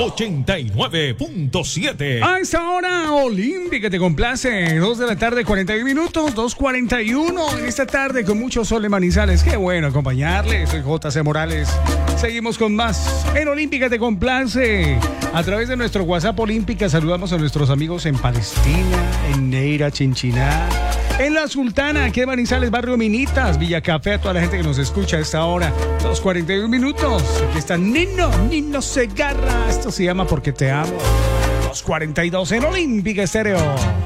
89.7. A esta hora, Olímpica te complace. 2 de la tarde, 41 minutos, 2:41. En esta tarde con mucho sol en Manizales. Qué bueno acompañarles. Soy JC Morales. Seguimos con más en Olímpica te complace. A través de nuestro WhatsApp Olímpica saludamos a nuestros amigos en Palestina, en Neira, Chinchiná, en La Sultana, aquí en Manizales, Barrio Minitas, Villa Café, a toda la gente que nos escucha a esta hora. 2:41 minutos. Aquí está Nino Segarra. Esto se llama Porque te amo. 2:42 en Olímpica Estéreo.